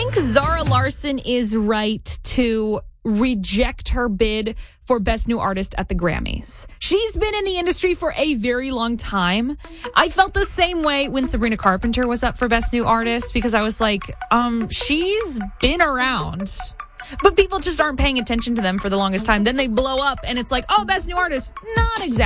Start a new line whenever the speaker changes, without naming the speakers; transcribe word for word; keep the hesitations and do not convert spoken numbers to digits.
think Zara Larsson is right to reject her bid for Best New Artist at the Grammys. She's been in the industry for a very long time. I felt the same way when Sabrina Carpenter was up for Best New Artist because I was like, um, she's been around. But people just aren't paying attention to them for the longest time. Then they blow up and it's like, oh, Best New Artist. Not exactly.